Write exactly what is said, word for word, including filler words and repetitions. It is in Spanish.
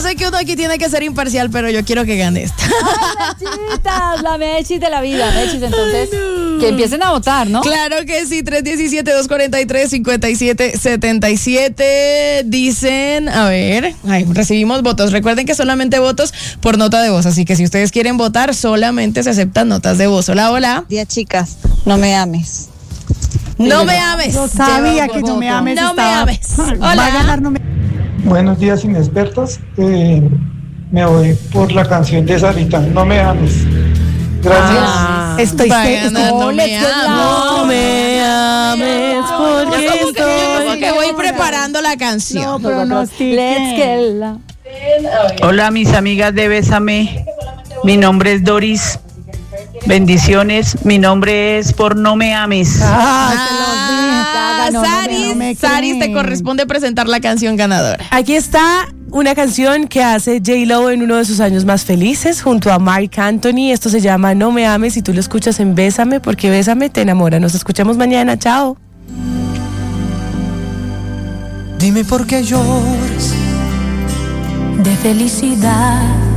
sé que uno aquí tiene que ser imparcial, pero yo quiero que gane esta. ¡Ay, mechitas! La mechis de la vida, mechis. Entonces, que empiecen a votar, ¿no? Claro que sí, tres uno siete, dos cuatro tres, cinco siete siete siete. Dicen, a ver, ay, recibimos votos. Recuerden que solamente votos por nota de voz, así que si ustedes quieren votar, solamente se aceptan notas de voz. Hola, hola. Día, chicas, no me ames. No me ames. Yo sabía que no me ames. No me estaba- ames. Va a Hola. ganar, no me... Buenos días, inexpertos. Eh, me voy por la canción de Sarita, No me ames. Gracias. Ah, Estoy- va estoy- ganando, no, no me let's get ames. loud. No me ames porque Yo como que- yo estoy. como que voy preparando la canción. No, pronostiquen. Let's get la- Hola mis amigas de Bésame, mi nombre es Doris, bendiciones, mi nombre es por No me ames. Ah, Ah, te lo dije. ganó, no me- Saris, no me Saris, te creen. corresponde presentar la canción ganadora. Aquí está una canción que hace J-Lo en uno de sus años más felices junto a Marc Anthony. Esto se llama No me ames y tú lo escuchas en Bésame porque Bésame te enamora. Nos escuchamos mañana. Chao. Dime por qué lloras de felicidad.